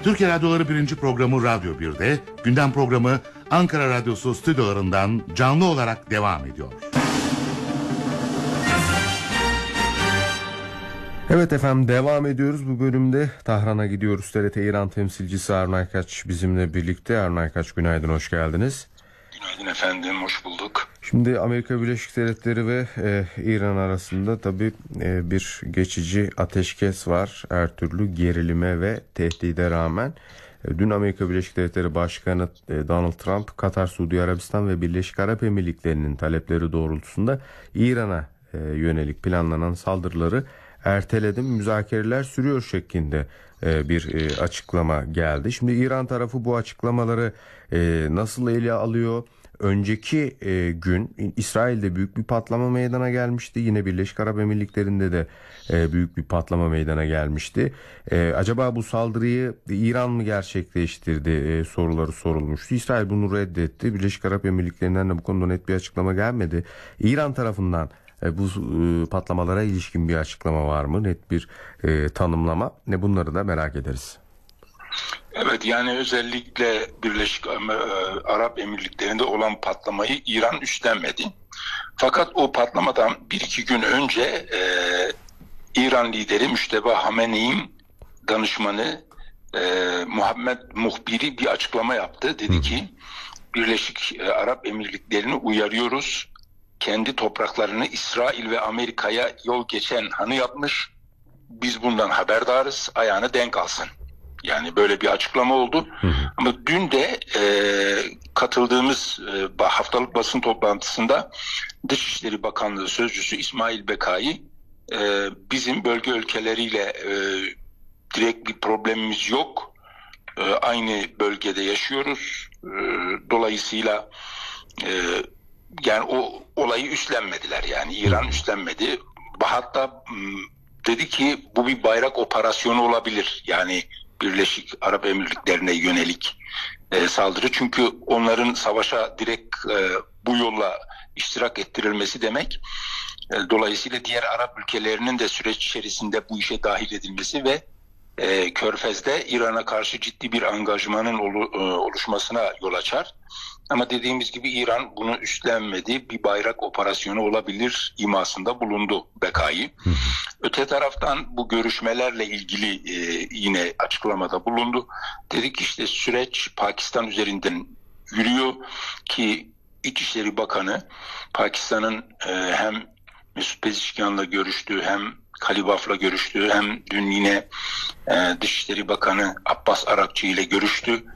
Türkiye Radyoları 1. programı Radyo 1'de, gündem programı Ankara Radyosu stüdyolarından canlı olarak devam ediyor. Evet efendim, devam ediyoruz. Bu bölümde Tahran'a gidiyoruz. TRT İran temsilcisi Harun Aykaç bizimle birlikte. Harun Aykaç, günaydın, hoş geldiniz. Günaydın efendim, hoş bulduk. Şimdi Amerika Birleşik Devletleri ve İran arasında tabii bir geçici ateşkes var. Her türlü gerilime ve tehdide rağmen. Dün Amerika Birleşik Devletleri Başkanı Donald Trump, Katar, Suudi Arabistan ve Birleşik Arap Emirlikleri'nin talepleri doğrultusunda İran'a yönelik planlanan saldırıları erteledim, müzakereler sürüyor şeklinde bir açıklama geldi. Şimdi İran tarafı bu açıklamaları nasıl ele alıyor? Önceki gün İsrail'de büyük bir patlama meydana gelmişti. Yine Birleşik Arap Emirlikleri'nde de büyük bir patlama meydana gelmişti. Acaba bu saldırıyı İran mı gerçekleştirdi soruları sorulmuştu. İsrail bunu reddetti. Birleşik Arap Emirlikleri'nden de bu konuda net bir açıklama gelmedi. İran tarafından bu patlamalara ilişkin bir açıklama var mı? Net bir tanımlama. Bunları da merak ederiz. Evet, yani özellikle Birleşik Arap Emirlikleri'nde olan patlamayı İran üstlenmedi. Fakat o patlamadan 1-2 gün önce İran lideri Müşteba Hamenei'nin danışmanı Muhammed Muhbiri bir açıklama yaptı. Dedi ki Birleşik Arap Emirlikleri'ni uyarıyoruz. Kendi topraklarını İsrail ve Amerika'ya yol geçen hanı yapmış. Biz bundan haberdarız. Ayağını denk alsın. Yani böyle bir açıklama oldu. Ama dün de katıldığımız haftalık basın toplantısında Dışişleri Bakanlığı Sözcüsü İsmail Bekai bizim bölge ülkeleriyle direkt bir problemimiz yok. Aynı bölgede yaşıyoruz. Dolayısıyla yani o olayı üstlenmediler, yani İran üstlenmedi. Hatta dedi ki bu bir bayrak operasyonu olabilir. Yani Birleşik Arap Emirlikleri'ne yönelik saldırı. Çünkü onların savaşa direkt bu yolla iştirak ettirilmesi demek. Dolayısıyla diğer Arap ülkelerinin de süreç içerisinde bu işe dahil edilmesi ve Körfez'de İran'a karşı ciddi bir angajmanın oluşmasına yol açar. Ama dediğimiz gibi İran bunu üstlenmedi. Bir bayrak operasyonu olabilir imasında bulundu Bekai. Öte taraftan bu görüşmelerle ilgili yine açıklamada bulundu. Dedik işte süreç Pakistan üzerinden yürüyor ki İçişleri Bakanı Pakistan'ın hem Mesut Pezeshkian'la görüştü, hem Kalibaf'la görüştü, hem dün yine Dışişleri Bakanı Abbas Arakçı ile görüştü.